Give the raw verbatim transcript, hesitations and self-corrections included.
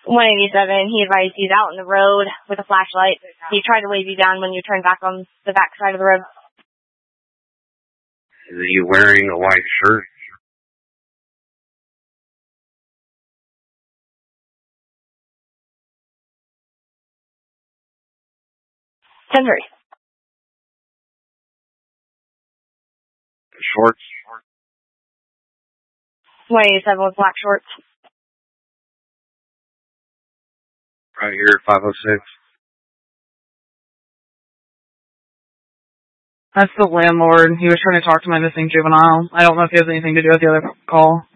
one eighty-seven, he advised he's out on the road with a flashlight. He tried to wave you down when you turned back on the back side of the road. Is he wearing a white shirt? ten thirty. Shorts? one eighty-seven with black shorts. Right here, five oh six. That's the landlord. He was trying to talk to my missing juvenile. I don't know if he has anything to do with the other call.